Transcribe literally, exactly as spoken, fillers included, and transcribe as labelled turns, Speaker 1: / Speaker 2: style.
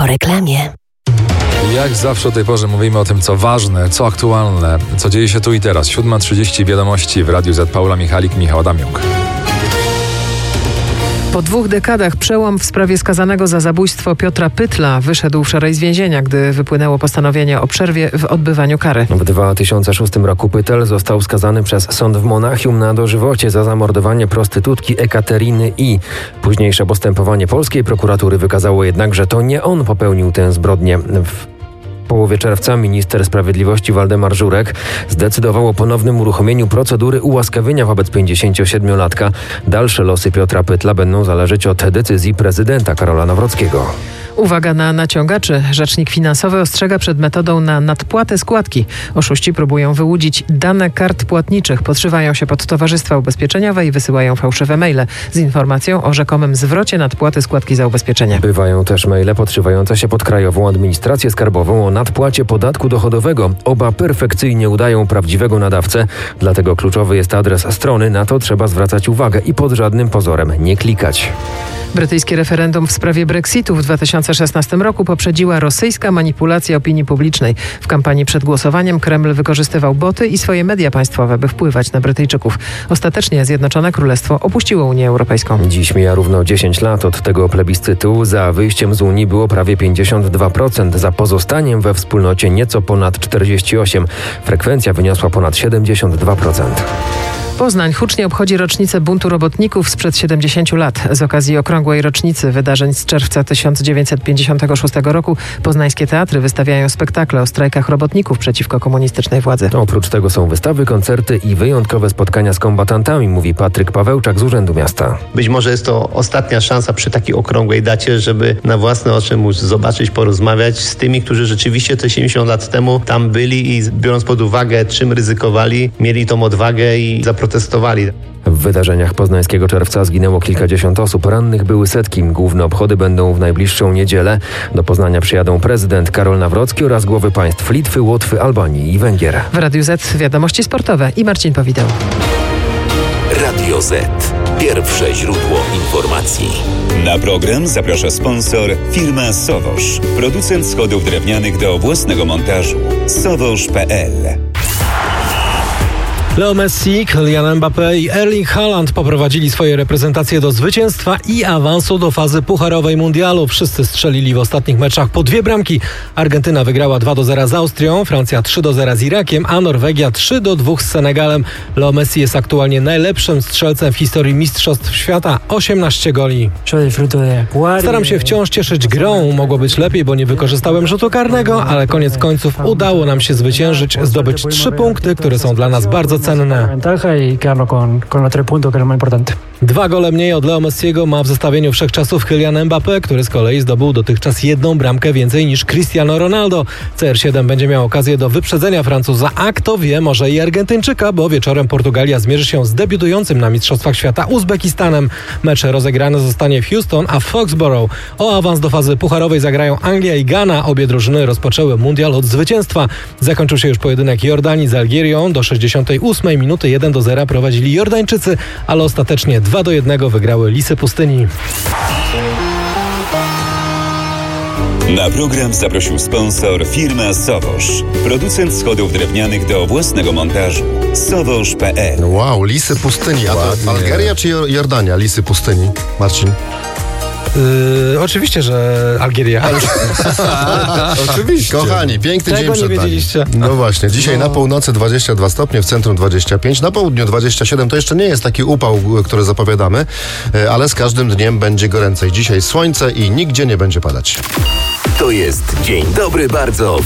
Speaker 1: Po reklamie.
Speaker 2: Jak zawsze o tej porze mówimy o tym, co ważne, co aktualne, co dzieje się tu i teraz. siódma trzydzieści wiadomości w Radiu Z. Paula Michalik, Michał Adamiuk.
Speaker 3: Po dwóch dekadach przełom w sprawie skazanego za zabójstwo Piotra Pytla wyszedł wczoraj z więzienia, gdy wypłynęło postanowienie o przerwie w odbywaniu kary.
Speaker 4: W dwa tysiące szóstym roku Pytel został skazany przez sąd w Monachium na dożywocie za zamordowanie prostytutki Ekateryny I. Późniejsze postępowanie polskiej prokuratury wykazało jednak, że to nie on popełnił tę zbrodnię. W W połowie czerwca minister sprawiedliwości Waldemar Żurek zdecydował o ponownym uruchomieniu procedury ułaskawienia wobec pięćdziesięciosiedmiolatka. Dalsze losy Piotra Pytla będą zależeć od decyzji prezydenta Karola Nawrockiego.
Speaker 3: Uwaga na naciągaczy. Rzecznik finansowy ostrzega przed metodą na nadpłatę składki. Oszuści próbują wyłudzić dane kart płatniczych, podszywają się pod towarzystwa ubezpieczeniowe i wysyłają fałszywe maile z informacją o rzekomym zwrocie nadpłaty składki za ubezpieczenie.
Speaker 4: Bywają też maile podszywające się pod Krajową Administrację Skarbową o nadpłacie podatku dochodowego. Oba perfekcyjnie udają prawdziwego nadawcę, dlatego kluczowy jest adres strony. Na to trzeba zwracać uwagę i pod żadnym pozorem nie klikać.
Speaker 3: Brytyjskie referendum w sprawie Brexitu w dwa tysiące szesnastym roku poprzedziła rosyjska manipulacja opinii publicznej. W kampanii przed głosowaniem Kreml wykorzystywał boty i swoje media państwowe, by wpływać na Brytyjczyków. Ostatecznie Zjednoczone Królestwo opuściło Unię Europejską.
Speaker 4: Dziś mija równo dziesięć lat od tego plebiscytu. Za wyjściem z Unii było prawie pięćdziesiąt dwa procent, za pozostaniem we wspólnocie nieco ponad czterdzieści osiem procent. Frekwencja wyniosła ponad siedemdziesiąt dwa procent.
Speaker 3: Poznań hucznie obchodzi rocznicę buntu robotników sprzed siedemdziesięciu lat. Z okazji okrągłej rocznicy wydarzeń z czerwca tysiąc dziewięćset pięćdziesiątego szóstego roku poznańskie teatry wystawiają spektakle o strajkach robotników przeciwko komunistycznej władzy.
Speaker 4: Oprócz tego są wystawy, koncerty i wyjątkowe spotkania z kombatantami, mówi Patryk Pawełczak z Urzędu Miasta.
Speaker 5: Być może jest to ostatnia szansa przy takiej okrągłej dacie, żeby na własne oczy móc zobaczyć, porozmawiać z tymi, którzy rzeczywiście te siedemdziesiąt lat temu tam byli i biorąc pod uwagę, czym ryzykowali, mieli tą odwagę i zaprotestowali.
Speaker 4: W wydarzeniach poznańskiego czerwca zginęło kilkadziesiąt osób, rannych były setki. Główne obchody będą w najbliższą niedzielę. Do Poznania przyjadą prezydent Karol Nawrocki oraz głowy państw Litwy, Łotwy, Albanii i Węgier.
Speaker 3: W Radiu Z wiadomości sportowe i Marcin Powideł.
Speaker 6: Radio Z. Pierwsze źródło informacji.
Speaker 7: Na program zaprasza sponsor firma Sowosz. Producent schodów drewnianych do własnego montażu. sowosz kropka pe el.
Speaker 8: Leo Messi, Kylian Mbappé i Erling Haaland poprowadzili swoje reprezentacje do zwycięstwa i awansu do fazy pucharowej mundialu. Wszyscy strzelili w ostatnich meczach po dwie bramki. Argentyna wygrała dwa do zera z Austrią, Francja trzy do zera z Irakiem, a Norwegia trzy do dwóch z Senegalem. Leo Messi jest aktualnie najlepszym strzelcem w historii Mistrzostw Świata. osiemnaście goli. Staram się wciąż cieszyć grą. Mogło być lepiej, bo nie wykorzystałem rzutu karnego, ale koniec końców udało nam się zwyciężyć, zdobyć trzy punkty, które są dla nas bardzo cenne. Dwa gole mniej od Leo Messiego ma w zestawieniu wszechczasów Kylian Mbappé, który z kolei zdobył dotychczas jedną bramkę więcej niż Cristiano Ronaldo. C R siedem będzie miał okazję do wyprzedzenia Francuza, a kto wie, może i Argentyńczyka, bo wieczorem Portugalia zmierzy się z debiutującym na Mistrzostwach Świata Uzbekistanem. Mecz rozegrany zostanie w Houston, a w Foxborough. O awans do fazy pucharowej zagrają Anglia i Ghana. Obie drużyny rozpoczęły mundial od zwycięstwa. Zakończył się już pojedynek Jordanii z Algierią. Do sześćdziesiątej ósmej minuty jeden do zera prowadzili Jordańczycy, ale ostatecznie dwa do jednego wygrały Lisy Pustyni.
Speaker 7: Na program zaprosił sponsor firma Sowosz. Producent schodów drewnianych do własnego montażu. sowosz kropka pe el.
Speaker 9: Wow, Lisy Pustyni. A to Algeria czy Jordania? Lisy Pustyni. Marcin?
Speaker 8: Yy, oczywiście, że Algieria.
Speaker 9: Oczywiście. Kochani, piękny
Speaker 8: Tego
Speaker 9: dzień przed
Speaker 8: nie
Speaker 9: nami.
Speaker 8: wiedzieliście.
Speaker 9: No właśnie, dzisiaj
Speaker 8: no.
Speaker 9: na północy dwadzieścia dwa stopnie, w centrum dwadzieścia pięć, na południu dwadzieścia siedem. To jeszcze nie jest taki upał, który zapowiadamy, ale z każdym dniem będzie goręcej. Dzisiaj słońce i nigdzie nie będzie padać.
Speaker 6: To jest Dzień Dobry Bardzo.